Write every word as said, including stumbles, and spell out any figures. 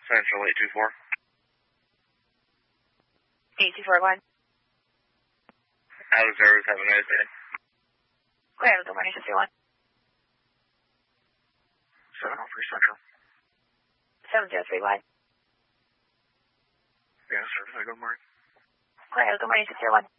Central eight two four. eight two four, go ahead. Out of service, have a nice day. Go ahead, good morning, six three one. seven oh three Central. seven zero three, go ahead. Yeah, service, good morning. Go ahead, good morning, six zero one.